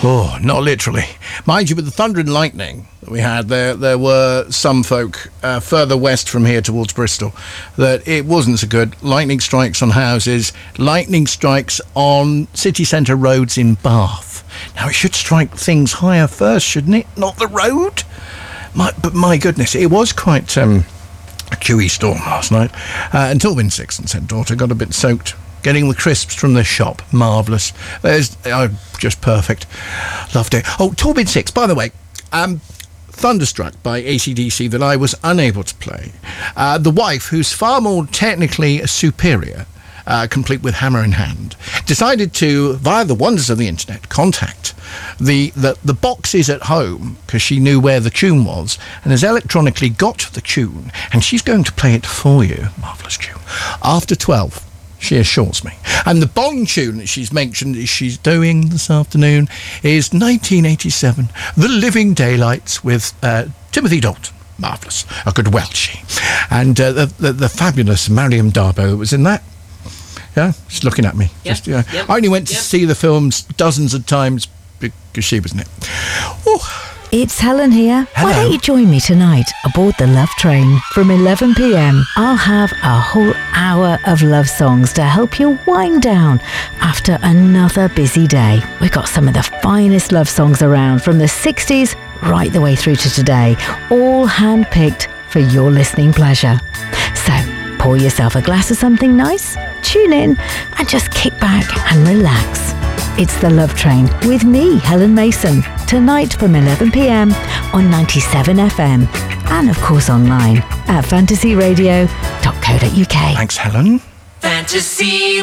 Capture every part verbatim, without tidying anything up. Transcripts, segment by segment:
Oh, not literally. Mind you, with the thunder and lightning that we had, there there were some folk uh, further west from here towards Bristol that it wasn't so good. Lightning strikes on houses, lightning strikes on city centre roads in Bath. Now, it should strike things higher first, shouldn't it? Not the road? My, but my goodness, it was quite um, a chewy storm last night. Uh, until Win Six and said daughter got a bit soaked. Getting the crisps from the shop, marvellous. There's uh, just perfect. Loved it. Oh, Torbin Six, by the way, um, Thunderstruck by A C D C that I was unable to play. Uh, the wife, who's far more technically superior, uh, complete with hammer in hand, decided to, via the wonders of the internet, contact the, the, the boxes at home, because she knew where the tune was, and has electronically got the tune, and she's going to play it for you. Marvellous tune. After twelve. She assures me. And the Bond tune that she's mentioned she's doing this afternoon is nineteen eighty-seven, The Living Daylights with uh, Timothy Dalton. Marvellous. A good Welshie. And uh, the, the, the fabulous Mariam Darbo was in that. Yeah, she's looking at me. Yep. Just, yeah. Yep. I only went to Yep. see the films dozens of times because she was in it. Oh. It's Helen here. Hello. Why don't you join me tonight aboard the Love Train from eleven p.m. I'll have a whole hour of love songs to help you wind down after another busy day. We've got some of the finest love songs around from the sixties right the way through to today, all hand-picked for your listening pleasure. So pour yourself a glass of something nice, tune in and just kick back and relax. It's the Love Train with me, Helen Mason, tonight from eleven p.m. on ninety-seven F M and of course online at fantasy radio dot co dot uk. Thanks, Helen. Fantasy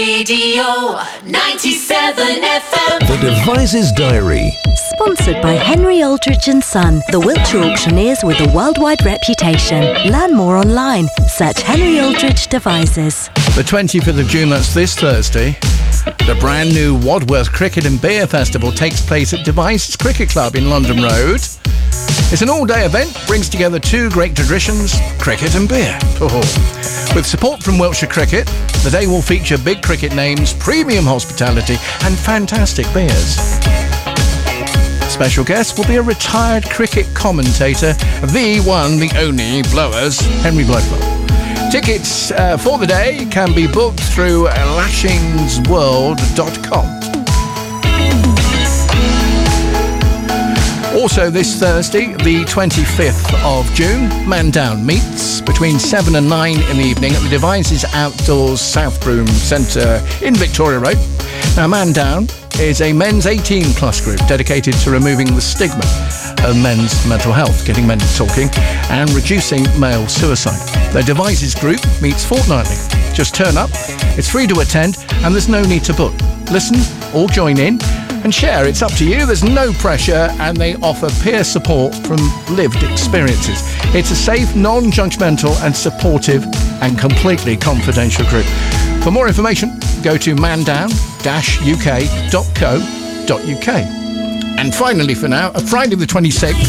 Radio ninety-seven F M. The Devices Diary. Sponsored by Henry Aldridge and Son, the Wiltshire auctioneers with a worldwide reputation. Learn more online. Search Henry Aldridge Devices. The twenty-fifth of June, that's this Thursday, the brand new Wadworth Cricket and Beer Festival takes place at Devices Cricket Club in London Road. It's an all-day event, brings together two great traditions, cricket and beer. Oh. With support from Wiltshire Cricket, the day will feature big cricket names, premium hospitality and fantastic beers. Special guest will be a retired cricket commentator, the one, the only, Blowers, Henry Blowflow. Tickets uh, for the day can be booked through lashings world dot com. Also this Thursday, the twenty-fifth of June, Man Down meets between seven and nine in the evening at the Devices Outdoors South Broome Centre in Victoria Road. Now, Man Down is a men's eighteen plus group dedicated to removing the stigma of men's mental health, getting men talking and reducing male suicide. The Devices group meets fortnightly. Just turn up, it's free to attend and there's no need to book. Listen or join in and share. It's up to you. There's no pressure and they offer peer support from lived experiences. It's a safe, non-judgmental and supportive and completely confidential group. For more information, go to mandown dash u k dot co dot u k. And finally for now, Friday the twenty-sixth,